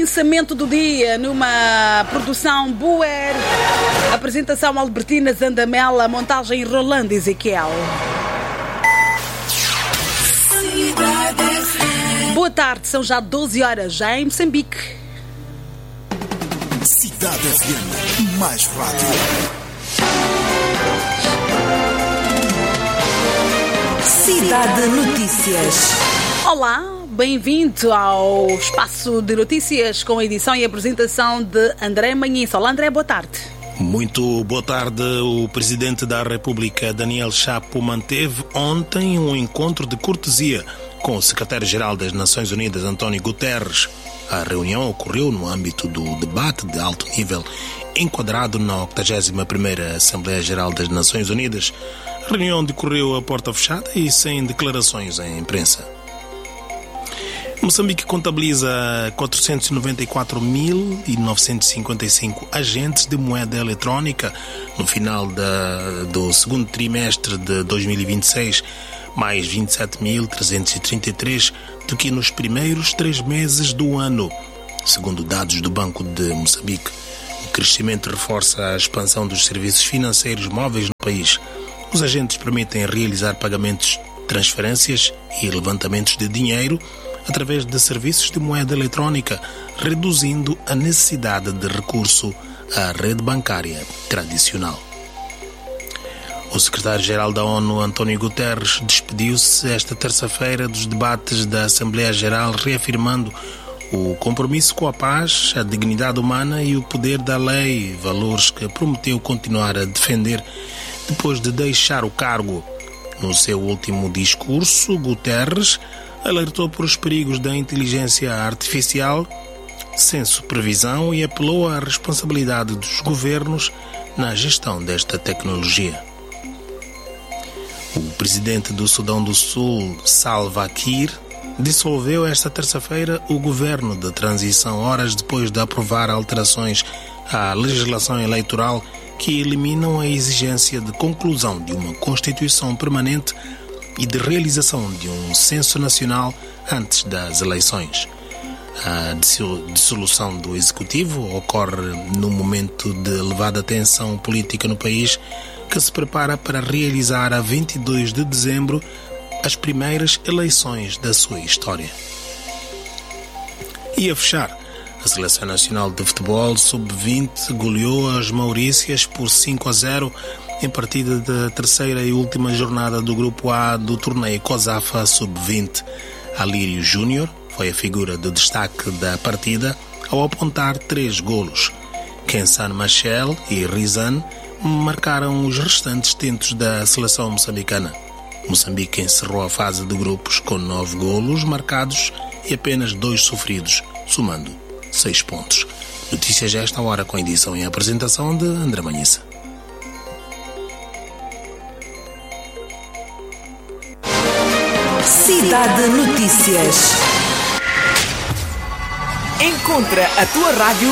pensamento do dia numa produção Buer, apresentação Albertina Zandamela, montagem Rolando Ezequiel. Boa tarde, são já 12 horas já em Moçambique. Cidade FM, mais rádio. Cidade Notícias. Olá, bem-vindo ao espaço de notícias com a edição e apresentação de André Manhissa. Olá, André, boa tarde. Muito boa tarde. O Presidente da República, Daniel Chapo, manteve ontem um encontro de cortesia com o Secretário-Geral das Nações Unidas, António Guterres. A reunião ocorreu no âmbito do debate de alto nível enquadrado na 81ª Assembleia Geral das Nações Unidas. A reunião decorreu a porta fechada e sem declarações à imprensa. Moçambique contabiliza 494.955 agentes de moeda eletrónica no final do segundo trimestre de 2026, mais 27.333 do que nos primeiros 3 meses do ano, segundo dados do Banco de Moçambique. O crescimento reforça a expansão dos serviços financeiros móveis no país. Os agentes permitem realizar pagamentos, transferências e levantamentos de dinheiro através de serviços de moeda eletrónica, reduzindo a necessidade de recurso à rede bancária tradicional. O secretário-geral da ONU, António Guterres, despediu-se esta terça-feira dos debates da Assembleia Geral, reafirmando o compromisso com a paz, a dignidade humana e o poder da lei, valores que prometeu continuar a defender depois de deixar o cargo. No seu último discurso, Guterres alertou para os perigos da inteligência artificial sem supervisão e apelou à responsabilidade dos governos na gestão desta tecnologia. O presidente do Sudão do Sul, Salva Kiir, dissolveu esta terça-feira o governo de transição, horas depois de aprovar alterações à legislação eleitoral que eliminam a exigência de conclusão de uma Constituição permanente e de realização de um censo nacional antes das eleições. A dissolução do Executivo ocorre num momento de elevada tensão política no país, que se prepara para realizar a 22 de dezembro as primeiras eleições da sua história. E a fechar, a Seleção Nacional de Futebol Sub-20 goleou as Maurícias por 5-0 em partida da terceira e última jornada do Grupo A do torneio COSAFA Sub-20. Alírio Júnior foi a figura de destaque da partida ao apontar 3 golos. Kensan Machel e Rizan marcaram os restantes tentos da seleção moçambicana. Moçambique encerrou a fase de grupos com 9 golos marcados e apenas 2 sofridos, somando 6 pontos. Notícias a esta hora com edição e apresentação de André Manhissa. Cidade Notícias. Encontra a tua rádio